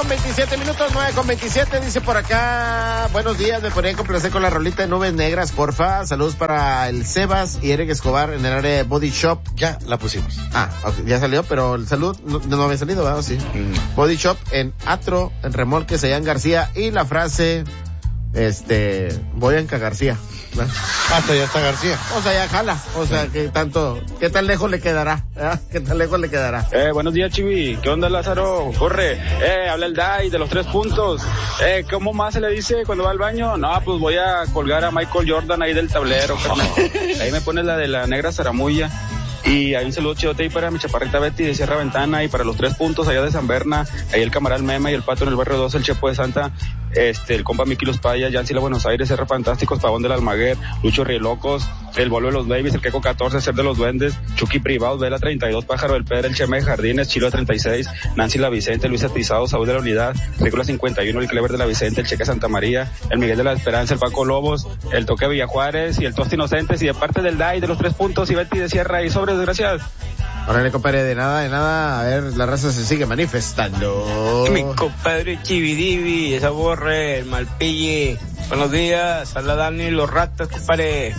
9:27, 9:27, dice por acá, buenos días, me podrían complacer con la rolita de Nubes Negras, porfa. Saludos para el Sebas y Eric Escobar en el área de Body Shop. Ya la pusimos. Okay, ya salió, pero el salud no había salido, ¿verdad? Sí. Body Shop en Atro, en Remolques, allá en García, y la frase, voy a Enca García. Hasta ya está García. O sea, ya jala. O sea, ¿qué tan lejos le quedará? ¿Qué tan lejos le quedará? Buenos días, Chivi. ¿Qué onda, Lázaro? Corre. Habla el Dai de los 3 puntos. ¿Cómo más se le dice cuando va al baño? No, pues voy a colgar a Michael Jordan ahí del tablero. Ahí me pones la de la negra zaramulla. Y hay un saludo chidote ahí para mi chaparrita Betty de Sierra Ventana, y para los 3 puntos allá de San Berna, ahí el Camaral Mema y el Pato en el barrio 2, el Chepo de Santa, el compa Miki Los Payas, Yancy La Buenos Aires, R Fantásticos, Pavón del Almaguer, Lucho Rielocos, el Bolo de los Babies, el Queco 14, Ser de los Duendes, Chucky Privados, Vela 32, Pájaro del Pedro, el Cheme de Jardines, Chilo de 36, Nancy La Vicente, Luis Atizado, Saúl de la Unidad, Rícola 51, el Clever de la Vicente, el Cheque Santa María, el Miguel de la Esperanza, el Paco Lobos, el Toque Villajuárez y el Toste Inocentes, y de parte del DAI de los 3 puntos y Betty de Sierra y Sobres, gracias. Órale, compadre, de nada, a ver, la raza se sigue manifestando. Mi compadre Chividivi, esa borre, el Malpille, buenos días, habla Dani, los ratos, compadre.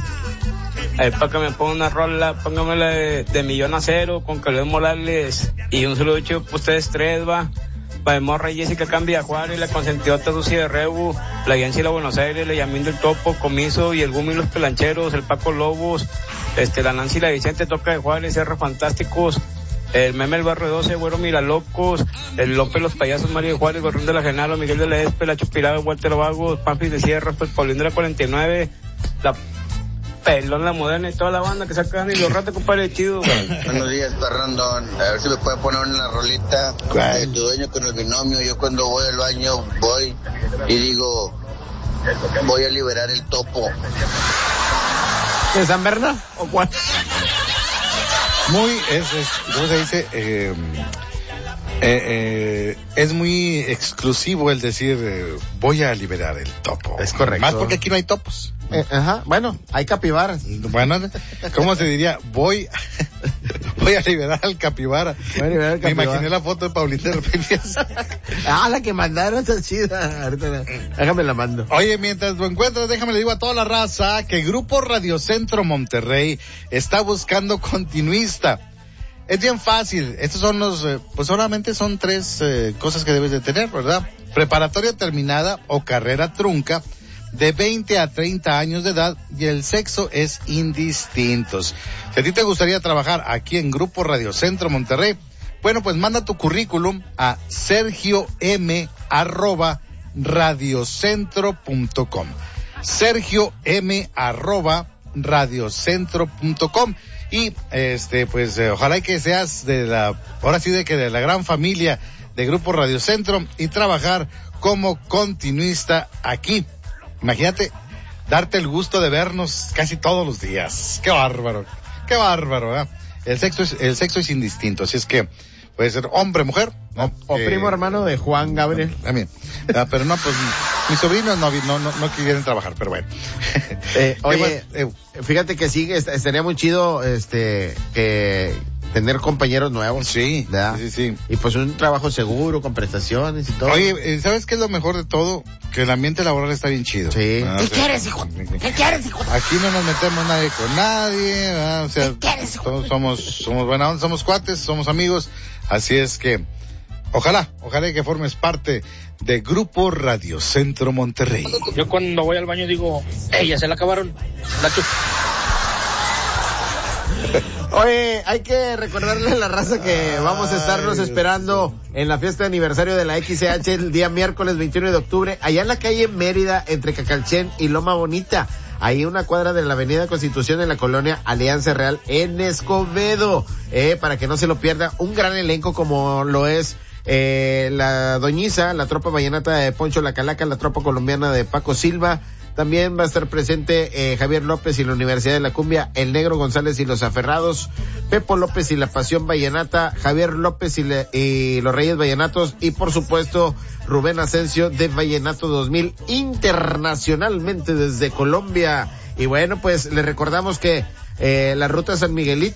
A ver, para que me ponga una rola, póngamela de Millón a Cero, con Calvin Morales, y un saludo chido para ustedes 3, va. Para Morra y Jessica Cambia Juárez, la consentiota Lucy de Rebu, la Yancy La Buenos Aires, la Yamín del Topo, Comiso y el Gumi Los Pelancheros, el Paco Lobos, la Nancy La Vicente, Toca de Juárez, R Fantásticos, el Meme el Barrio 12, Güero Miralocos, el López Los Payasos, Mario de Juárez, Gorrón de la Genaro, Miguel de la Espe, la Chupirada, Walter Vagos, Pampis de Sierra, pues Paulín de la 49, la Pelón, la Moderna y toda la banda que sacan y los ratos, compadre, chido. Buenos días, Parrandón. A ver si me puede poner una rolita de Tu Dueño con el Binomio. Yo cuando voy al baño voy y digo, voy a liberar el topo. ¿De San Bernardo o cuál? ¿Cómo se dice? Es muy exclusivo el decir, voy a liberar el topo. Es correcto. Más porque aquí no hay topos. Bueno, hay capibaras. Bueno, ¿cómo se diría? Voy a liberar al capibara. Me imaginé la foto de Paulita de repente. La que mandaron está chida. Ahorita, déjame la mando. Oye, mientras lo encuentras, déjame le digo a toda la raza que Grupo Radio Centro Monterrey está buscando continuista. Es bien fácil. Estos son pues solamente son 3 cosas que debes de tener, ¿verdad? Preparatoria terminada o carrera trunca, de 20 a 30 años de edad, y el sexo es indistinto. Si a ti te gustaría trabajar aquí en Grupo Radio Centro Monterrey, bueno, pues manda tu currículum a sergiom@radiocentro.com. sergiom@radiocentro.com. Y pues ojalá y que seas de la gran familia de Grupo Radio Centro y trabajar como continuista aquí. Imagínate darte el gusto de vernos casi todos los días. Qué bárbaro, ¿verdad? El sexo es indistinto, así es que puede ser hombre, mujer, ¿no? O primo hermano de Juan Gabriel. También. Pero no, pues mis sobrinos no quieren trabajar, pero bueno. Oye, fíjate que sí, estaría muy chido, tener compañeros nuevos. Sí, ¿verdad? Sí. Y pues un trabajo seguro, con prestaciones y todo. Oye, ¿sabes qué es lo mejor de todo? Que el ambiente laboral está bien chido. Sí. ¿Qué quieres, hijo? Aquí no nos metemos nadie con nadie, ¿verdad? O sea, ¿qué quieres, hijo? somos buena onda, somos cuates, somos amigos, así es que ojalá que formes parte de Grupo Radio Centro Monterrey. Yo cuando voy al baño digo, ya se la acabaron. Oye, hay que recordarle a la raza que vamos a estarnos esperando en la fiesta de aniversario de la XCH el día miércoles 21 de octubre, allá en la calle Mérida, entre Cacalchen y Loma Bonita. Ahí una cuadra de la Avenida Constitución en la colonia Alianza Real en Escobedo. Para que no se lo pierda, un gran elenco como lo es la Doñiza, la tropa vallenata de Poncho La Calaca, la tropa colombiana de Paco Silva. También va a estar presente Javier López y la Universidad de la Cumbia, el Negro González y los Aferrados, Pepo López y la Pasión Vallenata, Javier López y los Reyes Vallenatos, y por supuesto Rubén Asensio de Vallenato 2000 internacionalmente desde Colombia. Y bueno, pues le recordamos que la ruta San Miguelito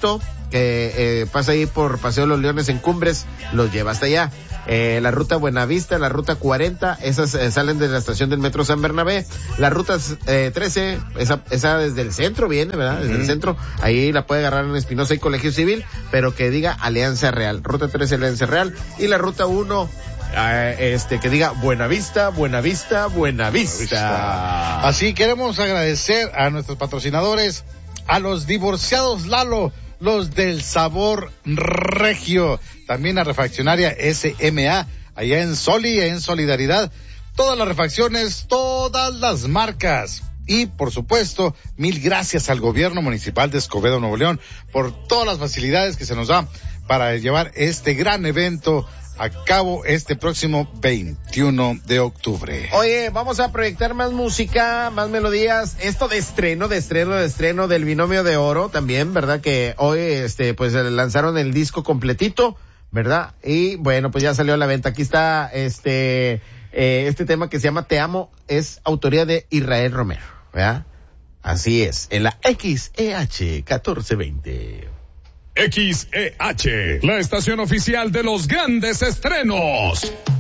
que pasa ahí por Paseo de los Leones en Cumbres, los lleva hasta allá. La ruta Buenavista, la ruta 40, esas salen de la estación del Metro San Bernabé. La ruta 13, esa desde el centro viene, ¿verdad? Desde el centro, ahí la puede agarrar en Espinosa y Colegio Civil, pero que diga Alianza Real. Ruta 13, Alianza Real. Y la ruta 1, que diga Buenavista, Buenavista, Buenavista. Así queremos agradecer a nuestros patrocinadores, a los divorciados Lalo, los del sabor regio, también a Refaccionaria SMA, allá en Soli, en Solidaridad, todas las refacciones, todas las marcas. Y, por supuesto, mil gracias al gobierno municipal de Escobedo, Nuevo León, por todas las facilidades que se nos da para llevar este gran evento a cabo este próximo 21 de octubre. Oye, vamos a proyectar más música, más melodías, esto de estreno del Binomio de Oro también, ¿verdad? Que hoy, pues lanzaron el disco completito, ¿verdad? Y bueno, pues ya salió a la venta. Aquí está este tema que se llama Te Amo, es autoría de Israel Romero, ¿verdad? Así es, en la XEH 1420. XEH, la estación oficial de los grandes estrenos.